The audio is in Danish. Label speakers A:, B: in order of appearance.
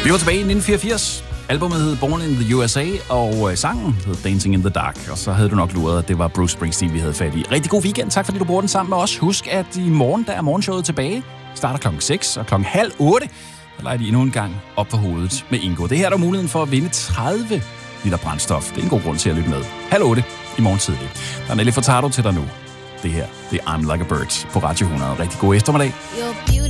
A: Vi var tilbage i 1984. Albumet hed Born in the USA, og sangen hed Dancing in the Dark. Og så havde du nok luret, at det var Bruce Springsteen, vi havde fat i. Rigtig god weekend. Tak fordi du bruger den sammen med os. Husk, at i morgen, der er morgenshowet tilbage. Starter klokken 6 og klokken 7:30. Der leger de endnu en gang op på hovedet med Ingo. Det her er der muligheden for at vinde 30 liter brændstof. Det er en god grund til at lytte med. 7:30 i morgen tidlig. Der er Nelly Furtado til dig nu. Det her, det er I'm Like a Bird på Radio 100. Rigtig god eftermiddag.